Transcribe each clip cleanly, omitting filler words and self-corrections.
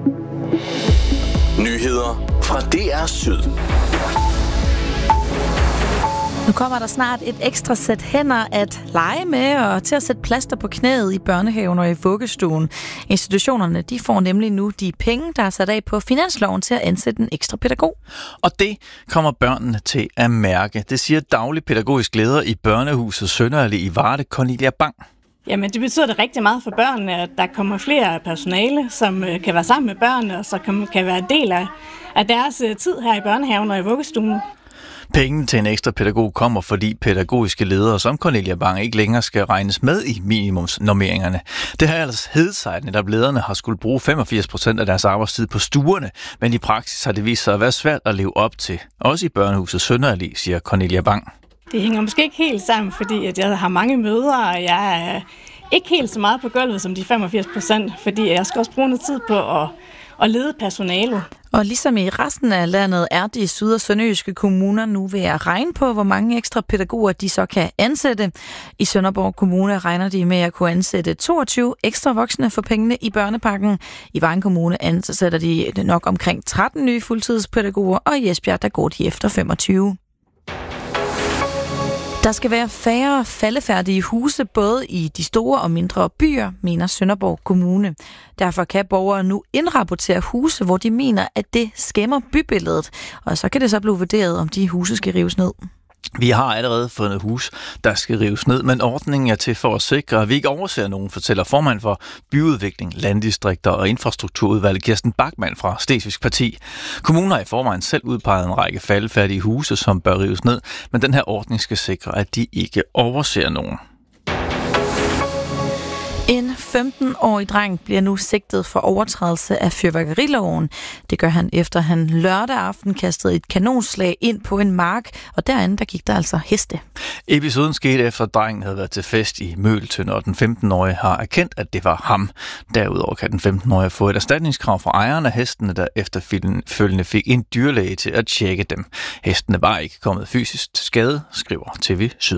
Nyheder fra DR Syd. Nu kommer der snart et ekstra sæt hænder at lege med og til at sætte plaster på knæet i børnehaven og i vuggestuen. Institutionerne de får nemlig nu de penge, der er sat af på finansloven til at ansætte en ekstra pædagog. Og det kommer børnene til at mærke. Det siger daglig pædagogisk leder i børnehuset Sønderallé i Varde, Cornelia Bang. Jamen, det betyder det rigtig meget for børnene, at der kommer flere personale, som kan være sammen med børnene, og så kan være en del af deres tid her i børnehaven og i vuggestuen. Pengene til en ekstra pædagog kommer, fordi pædagogiske ledere som Cornelia Bang ikke længere skal regnes med i minimumsnormeringerne. Det har ellers heddet sig, at lederne har skulle bruge 85% af deres arbejdstid på stuerne, men i praksis har det vist sig at være svært at leve op til. Også i børnehuset Sønderallé, siger Cornelia Bang. Det hænger måske ikke helt sammen, fordi at jeg har mange møder, og jeg er ikke helt så meget på gulvet som de 85%, fordi jeg skal også bruge noget tid på at lede personalet. Og ligesom i resten af landet er de syd- og sønderjyske kommuner nu ved at regne på, hvor mange ekstra pædagoger de så kan ansætte. I Sønderborg Kommune regner de med at kunne ansætte 22 ekstra voksne for pengene i børnepakken. I Vejen Kommune ansætter de nok omkring 13 nye fuldtidspædagoger, og i Esbjerg der går de efter 25. Der skal være færre faldefærdige huse både i de store og mindre byer, mener Sønderborg Kommune. Derfor kan borgere nu indrapportere huse, hvor de mener, at det skæmmer bybilledet. Og så kan det så blive vurderet, om de huse skal rives ned. Vi har allerede fundet hus, der skal rives ned, men ordningen er til for at sikre, at vi ikke overser nogen, fortæller formand for byudvikling, landdistrikter og infrastrukturudvalget Kirsten Bachmann fra Slesvigsk Parti. Kommunen har i forvejen selv udpeget en række faldefærdige huse, som bør rives ned, men den her ordning skal sikre, at de ikke overser nogen. En 15-årig dreng bliver nu sigtet for overtrædelse af fyrværkeriloven. Det gør han efter han lørdag aften kastede et kanonslag ind på en mark, og derinde der gik der altså heste. Episoden skete efter, at drengen havde været til fest i Møgeltønder, og den 15-årige har erkendt, at det var ham. Derudover kan den 15-årige få et erstatningskrav fra ejeren af hestene, der efterfølgende fik en dyrlæge til at tjekke dem. Hestene var ikke kommet fysisk til skade, skriver TV Syd.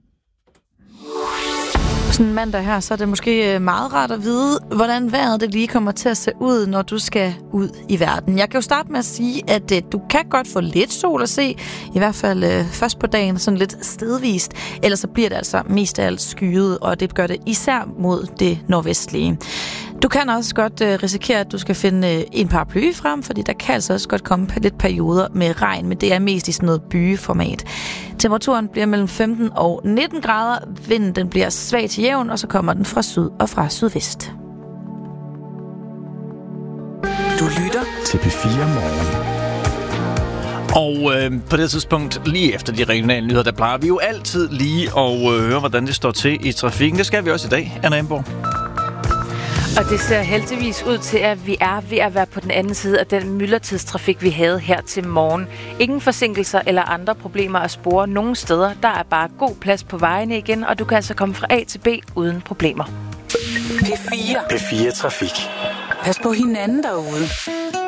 Sådan en mandag her, så er det måske meget rart at vide, hvordan vejret det lige kommer til at se ud, når du skal ud i verden. Jeg kan jo starte med at sige, at du kan godt få lidt sol at se, i hvert fald først på dagen, sådan lidt stedvist. Ellers så bliver det altså mest af alt skyet, og det gør det især mod det nordvestlige. Du kan også godt risikere, at du skal finde en paraply frem, fordi der kan altså også godt komme lidt perioder med regn, men det er mest i sådan noget bygeformat. Temperaturen bliver mellem 15 og 19 grader. Vinden den bliver svag til jævn, og så kommer den fra syd og fra sydvest. Du lytter til P4 Morgen. Og på det tidspunkt, lige efter de regionale nyheder, der plejer vi jo altid lige at høre, hvordan det står til i trafikken. Det skal vi også i dag, Anna Emborg. Og det ser heldigvis ud til, at vi er ved at være på den anden side af den myldretidstrafik, vi havde her til morgen. Ingen forsinkelser eller andre problemer at spore nogen steder. Der er bare god plads på vejene igen, og du kan altså komme fra A til B uden problemer. P4 Trafik. Pas på hinanden derude.